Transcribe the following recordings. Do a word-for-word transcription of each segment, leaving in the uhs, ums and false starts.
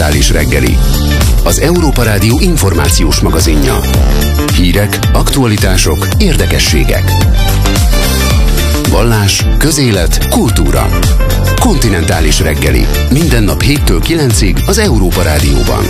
Kontinentális reggeli. Az Európa Rádió információs magazinja. Hírek, aktualitások, érdekességek. Vallás, közélet, kultúra. Kontinentális reggeli. Minden nap héttől kilencig az Európa Rádióban.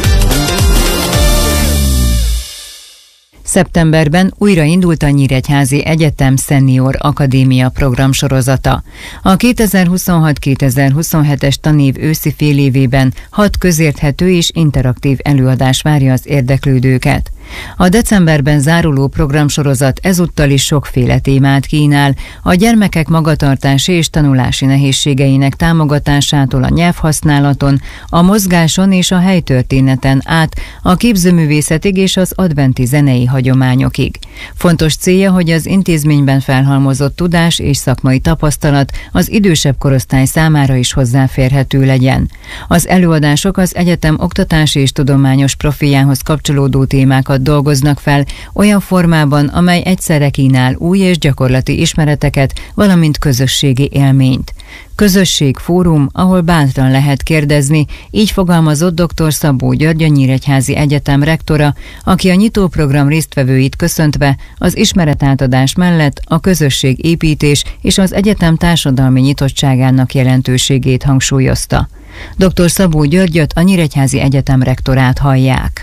Szeptemberben újra indult a Nyíregyházi Egyetem Senior Akadémia programsorozata. A kétezer-huszonhat kétezer-huszonhetes tanév őszi félévében hat közérthető és interaktív előadás várja az érdeklődőket. A decemberben záruló programsorozat ezúttal is sokféle témát kínál, a gyermekek magatartási és tanulási nehézségeinek támogatásától a nyelvhasználaton, a mozgáson és a helytörténeten át a képzőművészetig és az adventi zenei hagyományokig. Fontos célja, hogy az intézményben felhalmozott tudás és szakmai tapasztalat az idősebb korosztály számára is hozzáférhető legyen. Az előadások az egyetem oktatási és tudományos profiljához kapcsolódó témákat dolgoznak fel olyan formában, amely egyszerre kínál új és gyakorlati ismereteket, valamint közösségi élményt. Közösségfórum, ahol bátran lehet kérdezni, így fogalmazott dr. Szabó György, a Nyíregyházi Egyetem rektora, aki a nyitóprogram résztvevőit köszöntve az ismeretátadás mellett a közösségépítés és az egyetem társadalmi nyitottságának jelentőségét hangsúlyozta. dr. Szabó Györgyöt, a Nyíregyházi Egyetem rektorát hallják.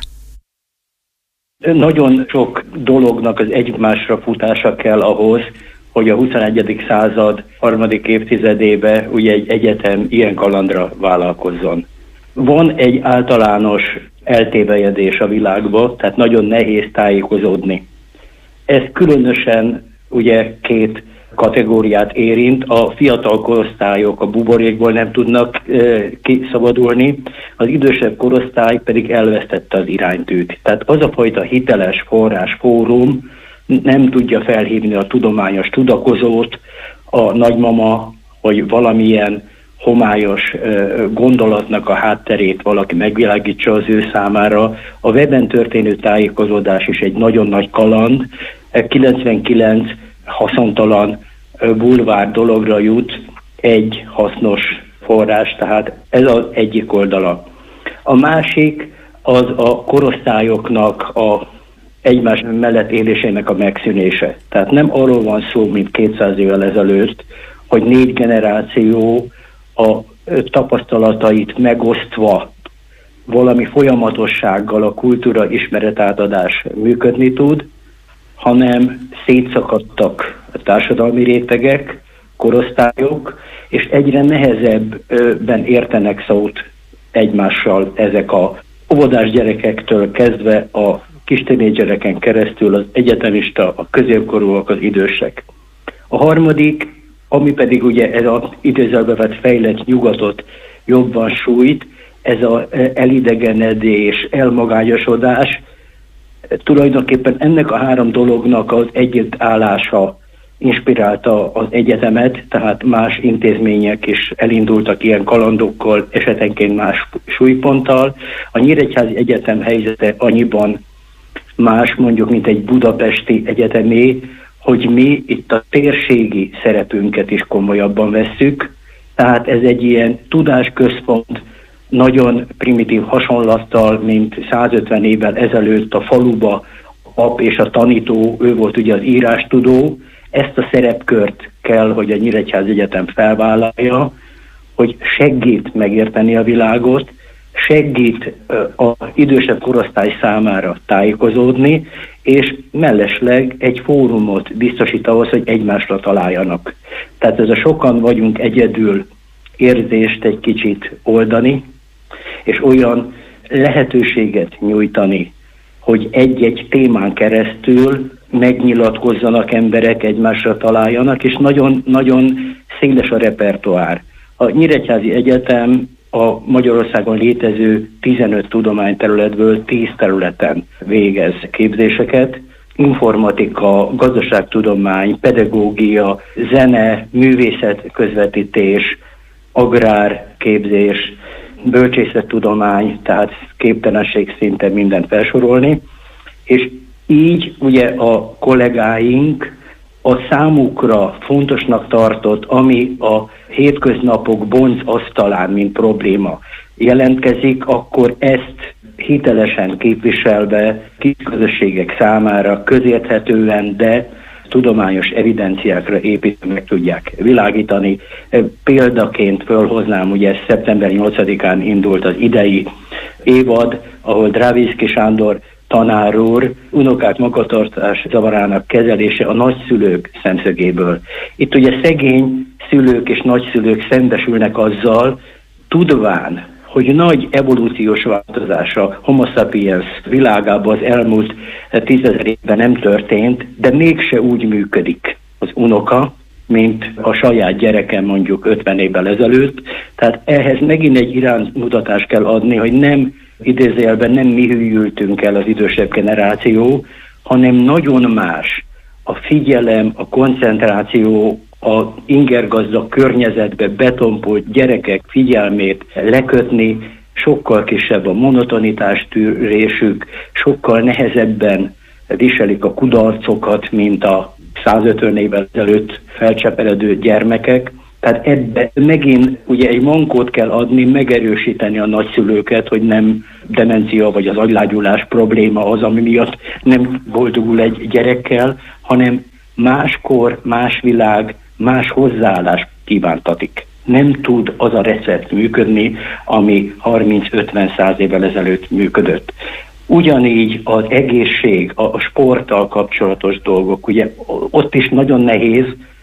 Nagyon sok dolognak az egymásra futása kell ahhoz, hogy a huszonegyedik század harmadik évtizedébe ugye egy egyetem ilyen kalandra vállalkozzon. Van egy általános eltévejedés a világban, tehát nagyon nehéz tájékozódni. Ez különösen ugye két kategóriát érint, a fiatal korosztályok a buborékból nem tudnak e, kiszabadulni, az idősebb korosztály pedig elvesztette az iránytűt. Tehát az a fajta hiteles forrás fórum nem tudja felhívni a tudományos tudakozót, a nagymama, hogy valamilyen homályos e, gondolatnak a hátterét valaki megvilágítsa az ő számára. A weben történő tájékozódás is egy nagyon nagy kaland, kilencvenkilenc haszontalan bulvár dologra jut egy hasznos forrás, tehát ez az egyik oldala. A másik az a korosztályoknak a egymás mellett élésének a megszűnése. Tehát nem arról van szó, mint kétszáz évvel ezelőtt, hogy négy generáció a tapasztalatait megosztva valami folyamatossággal a kultúra ismeretátadás működni tud, hanem szétszakadtak a társadalmi rétegek, korosztályok, és egyre nehezebben értenek szót egymással ezek a óvodás gyerekektől kezdve a kis tínédzsereken keresztül az egyetemista, a középkorúak, az idősek. A harmadik, ami pedig ugye ez az idézőjelbe vett fejlett nyugatot jobban sújt, ez az elidegenedés, elmagányosodás. Tulajdonképpen ennek a három dolognak az együttállása inspirálta az egyetemet, tehát más intézmények is elindultak ilyen kalandokkal, esetenként más súlyponttal. A Nyíregyházi Egyetem helyzete annyiban más, mondjuk, mint egy budapesti egyetemé, hogy mi itt a térségi szerepünket is komolyabban vesszük, tehát ez egy ilyen tudásközpont, nagyon primitív hasonlattal, mint százötven évvel ezelőtt a faluba a pap és a tanító, ő volt ugye az írástudó. Ezt a szerepkört kell, hogy a Nyíregyházi Egyetem felvállalja, hogy segít megérteni a világot, segít az idősebb korosztály számára tájékozódni, és mellesleg egy fórumot biztosít ahhoz, hogy egymásra találjanak. Tehát ez a sokan vagyunk egyedül érzést egy kicsit oldani, és olyan lehetőséget nyújtani, hogy egy-egy témán keresztül megnyilatkozzanak emberek, egymásra találjanak, és nagyon-nagyon széles a repertoár. A Nyíregyházi Egyetem a Magyarországon létező tizenöt tudományterületből tíz területen végez képzéseket. Informatika, gazdaságtudomány, pedagógia, zene, művészet közvetítés, agrárképzés, bölcsészettudomány, tehát képtelenség szinte mindent felsorolni, és így ugye a kollégáink a számukra fontosnak tartott, ami a hétköznapok bonc asztalán, mint probléma jelentkezik, akkor ezt hitelesen képviselve kis közösségek számára közérthetően, de tudományos evidenciákra építve meg tudják világítani. Példaként fölhoznám, ugye szeptember nyolcadikán indult az idei évad, ahol Dráviszki Sándor tanár úr unokák magatartás zavarának kezelése a nagyszülők szemszögéből. Itt ugye szegény szülők és nagyszülők szembesülnek azzal, tudván, hogy nagy evolúciós változás a Homo sapiens világában az elmúlt tízezer évben nem történt, de mégse úgy működik az unoka, mint a saját gyerekem mondjuk ötven évvel ezelőtt. Tehát ehhez megint egy iránymutatást kell adni, hogy nem idézőjelben nem mi hűltünk el az idősebb generáció, hanem nagyon más a figyelem, a koncentráció, a ingergazdag környezetbe betompolt gyerekek figyelmét lekötni, sokkal kisebb a monotonitás tűrésük, sokkal nehezebben viselik a kudarcokat, mint a százötven évvel ezelőtt felcseperedő gyermekek. Tehát ebbe megint ugye egy mankót kell adni, megerősíteni a nagyszülőket, hogy nem demencia vagy az agylágyulás probléma az, ami miatt nem boldogul egy gyerekkel, hanem máskor, más világ, más hozzáállás kívántatik. Nem tud az a recept működni, ami harminc-ötven-száz évvel ezelőtt működött. Ugyanígy az egészség, a sporttal kapcsolatos dolgok, ugye ott is nagyon nehéz,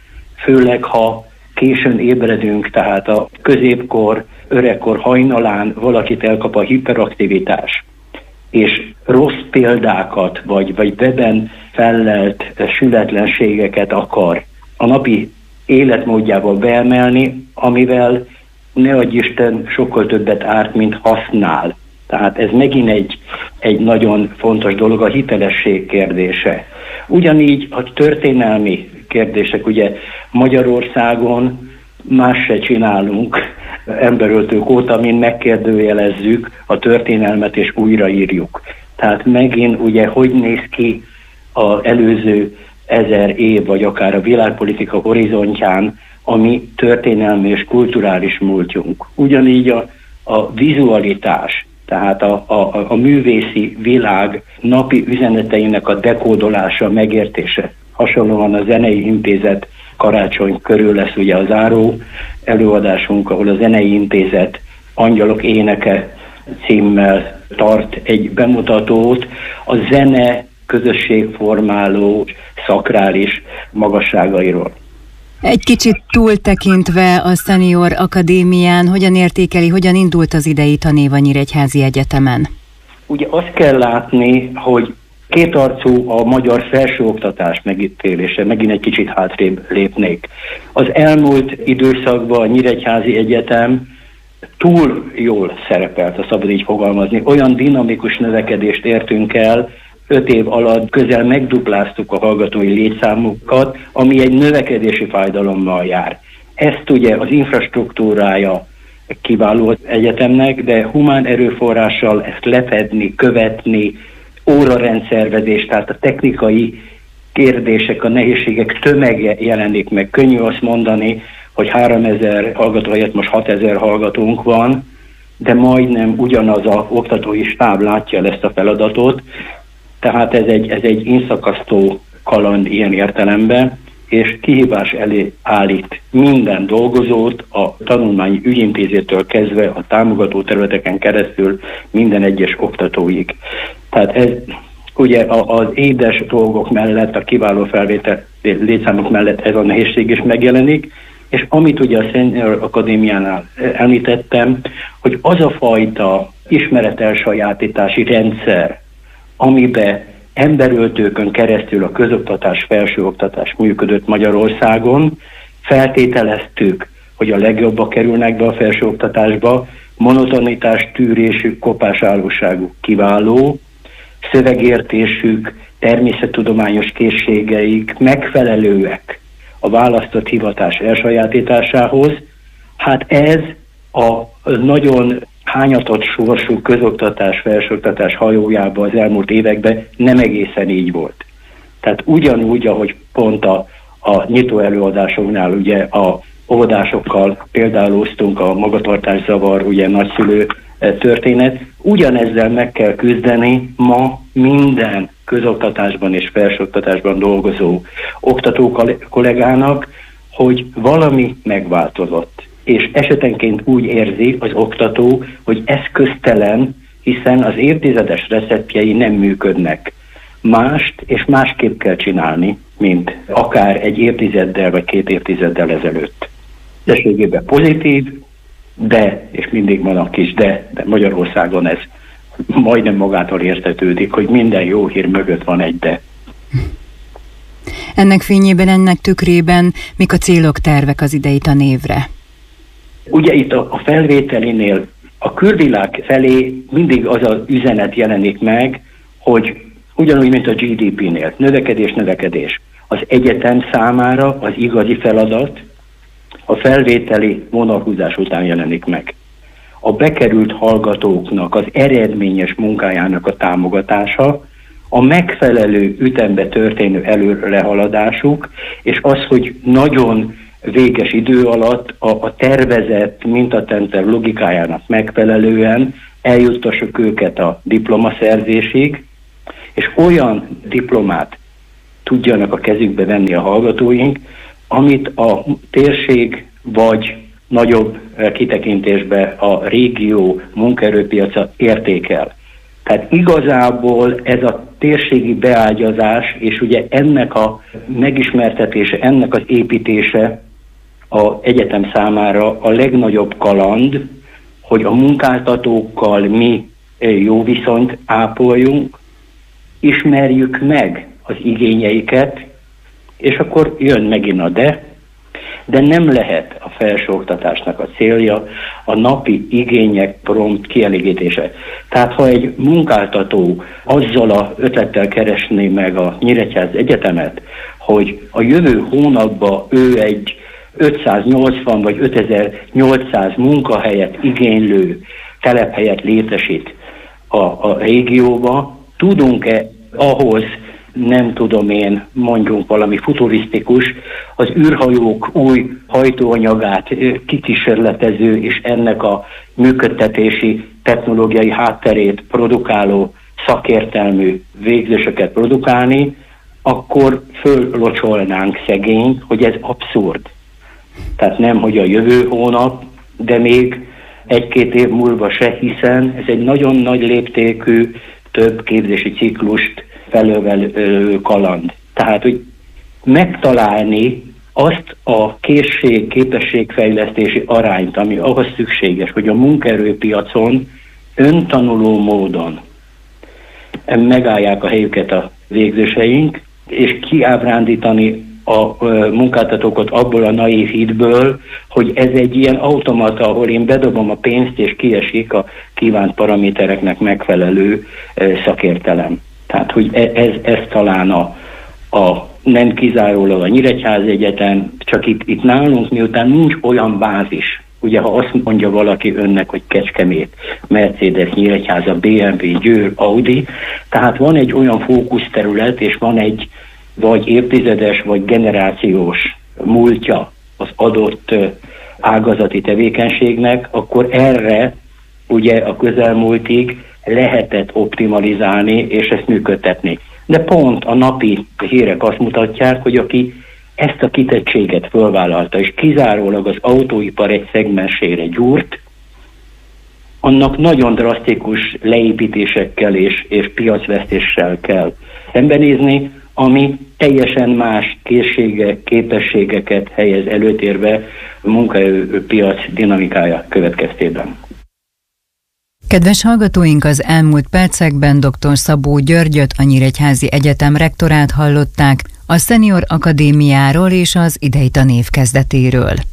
főleg ha későn ébredünk, tehát a középkor, öregkor hajnalán valakit elkap a hiperaktivitás, és rossz példákat, vagy, vagy weben fellelt sületlenségeket akar a napi életmódjába beemelni, amivel ne adj Isten sokkal többet árt, mint használ. Tehát ez megint egy, egy nagyon fontos dolog, a hitelesség kérdése. Ugyanígy a történelmi kérdések, ugye Magyarországon más se csinálunk emberöltők óta, mint megkérdőjelezzük a történelmet és újraírjuk. Tehát megint ugye hogy néz ki az előző ezer év, vagy akár a világpolitika horizontján a mi történelmi és kulturális múltjunk. Ugyanígy a, a vizualitás, tehát a, a, a művészi világ napi üzeneteinek a dekódolása, megértése. Hasonlóan a Zenei Intézet karácsony körül lesz ugye a záró előadásunk, ahol a Zenei Intézet Angyalok éneke címmel tart egy bemutatót a zene közösségformáló szakrális magasságairól. Egy kicsit túltekintve a Senior Akadémián, hogyan értékeli, hogyan indult az idei tanév a Nyíregyházi Egyetemen? Ugye azt kell látni, hogy kétarcú a magyar felsőoktatás megítélése, megint egy kicsit hátrébb lépnék. Az elmúlt időszakban a Nyíregyházi Egyetem túl jól szerepelt, ha szabad így fogalmazni. Olyan dinamikus növekedést értünk el, öt év alatt közel megdupláztuk a hallgatói létszámukat, ami egy növekedési fájdalommal jár. Ezt ugye az infrastruktúrája kiváló az egyetemnek, de humán erőforrással ezt lefedni, követni, órarendszervezés, tehát a technikai kérdések, a nehézségek tömege jelenik meg. Könnyű azt mondani, hogy háromezer hallgató helyett most hatezer hallgatónk van, de majdnem ugyanaz az oktatói stáb látja el ezt a feladatot, tehát ez egy, ez egy inszakasztó kaland ilyen értelemben, és kihívás elé állít minden dolgozót, a tanulmányi ügyintézétől kezdve a támogató területeken keresztül minden egyes oktatóig. Tehát ez ugye az édes dolgok mellett, a kiváló felvétel létszámok mellett ez a nehézség is megjelenik, és amit ugye a Senior Akadémiánál említettem, hogy az a fajta ismeretelsajátítási rendszer, amiben emberöltőkön keresztül a közoktatás, felsőoktatás működött Magyarországon, feltételeztük, hogy a legjobbak kerülnek be a felsőoktatásba, monotonitás tűrésük, kopásállóságuk kiváló, szövegértésük, természettudományos készségeik megfelelőek a választott hivatás elsajátításához. Hát ez a nagyon hányatott sorsú közoktatás, felsőoktatás hajójában az elmúlt években nem egészen így volt. Tehát ugyanúgy, ahogy pont a, a nyitó előadásoknál ugye a óvodásokkal példálóztunk, a magatartászavar, ugye nagyszülő történet. Ugyanezzel meg kell küzdeni ma minden közoktatásban és felsőoktatásban dolgozó oktató kollégának, hogy valami megváltozott. És esetenként úgy érzi az oktató, hogy eszköztelen, hiszen az évtizedes receptjei nem működnek. Mást és másképp kell csinálni, mint akár egy évtizeddel vagy két évtizeddel ezelőtt. Összességében pozitív, de, és mindig van a kis de, de Magyarországon ez majdnem magától értetődik, hogy minden jó hír mögött van egy de. Ennek fényében, ennek tükrében mik a célok, tervek az idei tanévre? Ugye itt a, a felvételinél a külvilág felé mindig az az üzenet jelenik meg, hogy ugyanúgy, mint a gé dé pé-nél, növekedés, növekedés. Az egyetem számára az igazi feladat a felvételi vonalhúzás után jelenik meg. A bekerült hallgatóknak az eredményes munkájának a támogatása, a megfelelő ütembe történő előrehaladásuk, és az, hogy nagyon véges idő alatt a, a tervezett mintaterv logikájának megfelelően eljuttassuk őket a diplomaszerzésig, és olyan diplomát tudjanak a kezükbe venni a hallgatóink, amit a térség vagy nagyobb kitekintésbe a régió munkaerőpiaca értékel. Tehát igazából ez a térségi beágyazás, és ugye ennek a megismertetése, ennek az építése az egyetem számára a legnagyobb kaland, hogy a munkáltatókkal mi jó viszonyt ápoljunk, ismerjük meg az igényeiket, és akkor jön megint a de, de nem lehet a felsőoktatásnak a célja a napi igények prompt kielégítése. Tehát ha egy munkáltató azzal az ötlettel keresné meg a Nyíregyházi Egyetemet, hogy a jövő hónapban ő egy ötszáznyolcvan vagy ötezer-nyolcszáz munkahelyet igénylő telephelyet létesít a, a régióba, tudunk-e ahhoz, nem tudom én, mondjunk valami futurisztikus, az űrhajók új hajtóanyagát kikísérletező és ennek a működtetési technológiai hátterét produkáló szakértelmű végzősöket produkálni, akkor föllocsolnánk szegényt, hogy ez abszurd. Tehát nem, hogy a jövő hónap, de még egy-két év múlva se, hiszen ez egy nagyon nagy léptékű, több képzési ciklust felölelő kaland. Tehát, hogy megtalálni azt a készség, képességfejlesztési arányt, ami ahhoz szükséges, hogy a munkaerőpiacon öntanuló módon megállják a helyüket a végzőseink, és kiábrándítani a munkáltatókat abból a naív hitből, hogy ez egy ilyen automata, ahol én bedobom a pénzt, és kiesik a kívánt paramétereknek megfelelő szakértelem. Tehát, hogy ez, ez talán a, a nem kizárólag a Nyíregyházi Egyetem, csak itt, itt nálunk, miután nincs olyan bázis, ugye ha azt mondja valaki önnek, hogy Kecskemét, Mercedes, Nyíregyháza, bé em vé, Győr, Audi, tehát van egy olyan fókuszterület, és van egy vagy évtizedes, vagy generációs múltja az adott ágazati tevékenységnek, akkor erre ugye a közelmúltig lehetett optimalizálni, és ezt működtetni. De pont a napi hírek azt mutatják, hogy aki ezt a kitettséget fölvállalta, és kizárólag az autóipar egy szegmensére gyúrt, annak nagyon drasztikus leépítésekkel és, és piacvesztéssel kell szembenézni, ami teljesen más készségek, képességeket helyez előtérbe a munkaerőpiac dinamikája következtében. Kedves hallgatóink, az elmúlt percekben dr. Szabó Györgyöt, a Nyíregyházi Egyetem rektorát hallották, a Szenior Akadémiáról és az idei tanév kezdetéről.